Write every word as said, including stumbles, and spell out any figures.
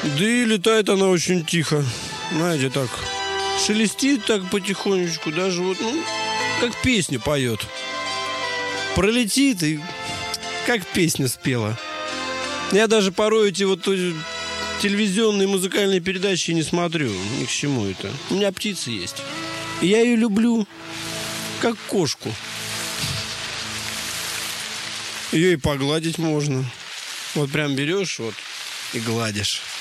Да и летает она очень тихо. Знаете, так шелестит так потихонечку. Даже вот, ну, как песню поет. Пролетит и как песню спела. Я даже порой эти вот телевизионные музыкальные передачи не смотрю. Ни к чему это. У меня птица есть. И я ее люблю, как кошку. Ее и погладить можно. Вот прям берешь вот и гладишь.